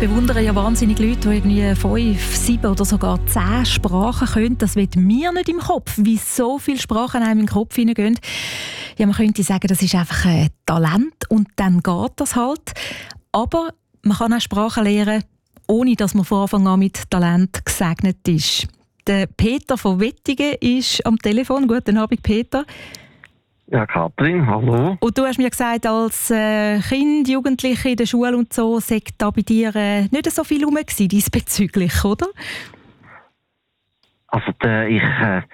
bewundere ja wahnsinnig Leute, die irgendwie 5, 7 oder sogar 10 Sprachen können. Das wird mir nicht im Kopf, wie so viele Sprachen einem in den Kopf hineingehen. Ja, man könnte sagen, das ist einfach ein Talent und dann geht das halt. Aber man kann auch Sprachen lernen, ohne dass man von Anfang an mit Talent gesegnet ist. Der Peter von Wettigen ist am Telefon. Guten Abend, Peter. Ja, Katrin, hallo. Und du hast mir gesagt, als Kind, Jugendliche in der Schule und so, sei da bei dir nicht so viel rum gewesen, diesbezüglich, oder? Also ich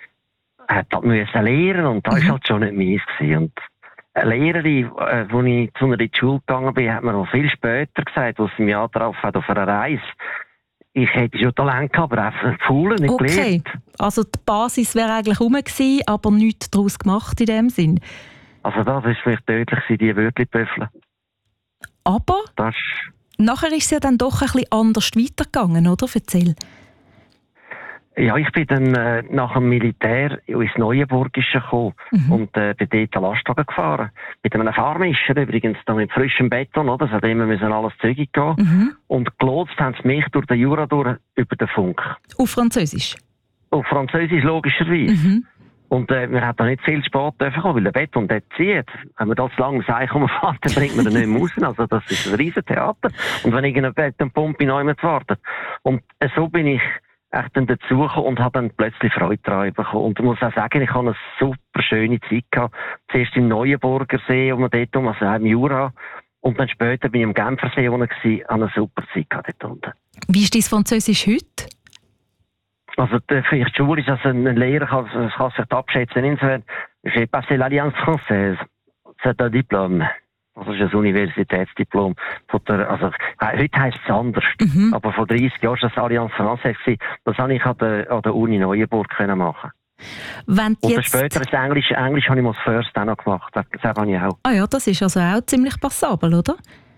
musste lernen und das war halt schon nicht meins gewesen. Und eine Lehrerin, als ich zu einer in die Schule gegangen bin, hat mir noch viel später gesagt, als sie mich angetroffen hat auf einer Reise, ich hätte schon Talent gehabt, aber einfach faul, nicht gelernt. Also die Basis wäre eigentlich rum gewesen, aber nichts daraus gemacht in dem Sinn. Also das war vielleicht tödlich, die Wörtli-Pöffel. Aber nachher ist es ja dann doch ein bisschen anders weitergegangen, oder? Erzähl. Ja, ich bin dann nach dem Militär ins Neuenburgische gekommen und bin dort einen Lastwagen gefahren. Mit einem Fahrmischer übrigens, da mit frischem Beton, oder? Es hat immer alles zügig gehen. Und gelotst haben sie mich durch den Jura durch, über den Funk. Auf Französisch? Auf Französisch, logischerweise. Und wir haben da nicht viel spät kommen, weil der Beton dort zieht. Wenn man da zu lange Seich umfährt, dann bringt man den nicht mehr raus. Also das ist ein riesen Theater. Und wenn irgendeine Betonpumpe neu wartet. Und so bin ich echt dann dazugekommen und habe dann plötzlich Freude daran bekommen. Und ich muss auch sagen, ich habe eine super schöne Zeit gehabt. Zuerst im Neuenburger See, also im Jura. Und dann später bin ich am Genfersee unten gewesen, habe eine super Zeit gehabt dort unten. Wie ist dein Französisch heute? Also, für die Schule ist also ein Lehrer, kann sich abschätzen. Insofern, j'ai passé l'Alliance Française. C'est un Diplôme. Das ist ein Universitätsdiplom. Also, heute heisst es anders. Aber vor 30 Jahren war das Alliance Française. Das habe ich an der Uni Neuenburg machen. Und dann später ist Englisch habe ich als First auch noch gemacht. Das habe ich auch. Ah ja, das ist also auch ziemlich passabel, oder?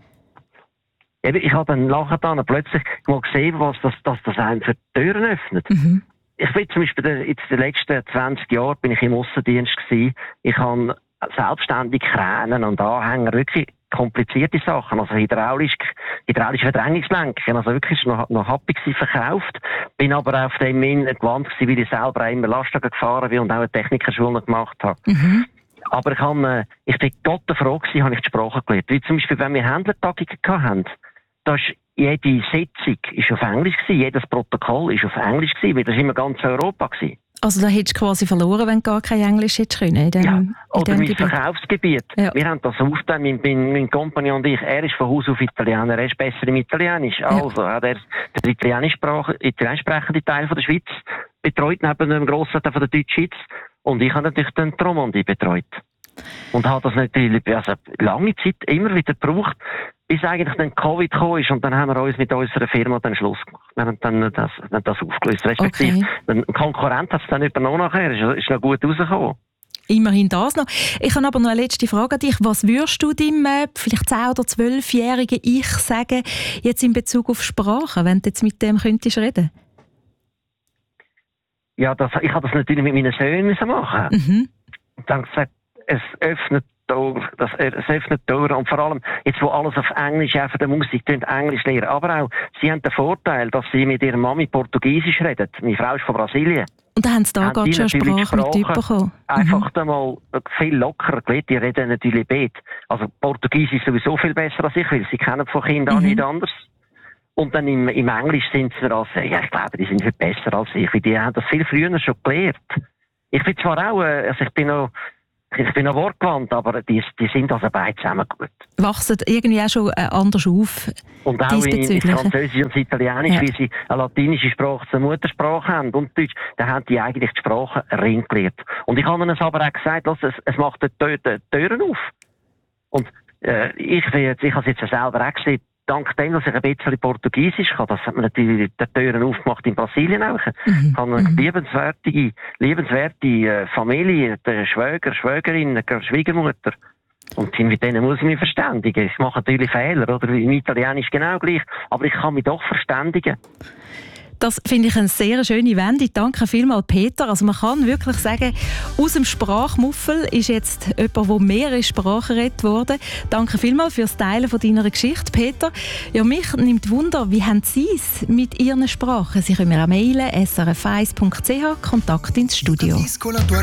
Ich habe dann nachher plötzlich mal gesehen, was das einem für Türen öffnet. Ich bin zum Beispiel in den letzten 20 Jahren bin ich im Aussendienst gewesen. Ich habe selbstständig Kränen und Anhänger, wirklich komplizierte Sachen, also hydraulische Verdrängungslenkung, also wirklich noch happy gewesen, verkauft. Bin aber auf dem gewandt gewesen, weil ich selber immer Lastwagen gefahren bin und auch eine Technikerschule gemacht habe. Aber ich bin total froh gewesen, habe ich die Sprache gelernt. Wie zum Beispiel, wenn wir Händlertagungen hatten, da ist jede Sitzung ist auf Englisch gewesen, jedes Protokoll ist auf Englisch gewesen, weil das immer ganz Europa gewesen. Also da hättest du quasi verloren, wenn du gar kein Englisch hättest können. Oder mein Verkaufsgebiet. Ja. Wir haben das aufgeteilt, mein Kompagnon und ich. Er ist von Haus auf Italiener, er ist besser im Italienisch. Also hat er den italienisch sprechenden Teil von der Schweiz betreut, neben dem grossen Teil von der Deutschschweiz. Und ich habe natürlich den Romandie betreut. Und habe das natürlich lange Zeit immer wieder gebraucht, bis eigentlich dann Covid gekommen ist. Und dann haben wir uns mit unserer Firma dann Schluss gemacht. Wir haben dann das aufgelöst. Respektive, ein Konkurrent hat es dann übernommen nachher. Ist noch gut rausgekommen. Immerhin das noch. Ich habe aber noch eine letzte Frage an dich. Was würdest du deinem vielleicht 10- oder 12-jährigen Ich sagen, jetzt in Bezug auf Sprache, wenn du jetzt mit dem könntest reden? Ja, ich habe das natürlich mit meinen Söhnen machen. Und dann gesagt, es öffnet Tore. Und vor allem, jetzt wo alles auf Englisch, auch für die Musik, Englisch lernen. Aber auch, sie haben den Vorteil, dass sie mit ihrer Mami Portugiesisch reden. Meine Frau ist von Brasilien. Und da haben sie da gerade schon Sprache mit bekommen. Einfach einmal viel lockerer gelernt. Die reden natürlich bet. Also Portugiesisch ist sowieso viel besser als ich, weil sie kennen von Kindern an nicht anders. Und dann im Englisch sind sie ich glaube, die sind viel besser als ich, weil die haben das viel früher schon gelernt. Ich bin zwar auch, ich bin noch wortgewandt, aber die sind also beide zusammen gut. Wachsen irgendwie auch schon anders auf? Und auch in Französisch und Italienisch, wie sie eine latinische Sprache zur Muttersprache haben und Deutsch, dann haben die eigentlich die Sprache rein gelernt. Und ich habe ihnen aber auch gesagt, es macht die Türen auf. Und ich habe es jetzt selber auch gesehen, dank dem, dass ich ein bisschen Portugiesisch kann, das hat mir natürlich die Türen aufgemacht in Brasilien auch. Ich habe eine liebenswerte Familie, der Schwäger, Schwägerin, Schwiegermutter. Und mit denen muss ich mich verständigen. Ich mache natürlich Fehler, oder? Im Italienisch genau gleich. Aber ich kann mich doch verständigen. Das finde ich eine sehr schöne Wende. Danke vielmals, Peter. Also man kann wirklich sagen, aus dem Sprachmuffel ist jetzt jemand, der mehrere Sprachen redet worden. Danke vielmals fürs Teilen von deiner Geschichte, Peter. Ja, mich nimmt Wunder, wie haben Sie es mit Ihren Sprachen? Sie können mir auch mailen, srf1.ch, Kontakt ins Studio.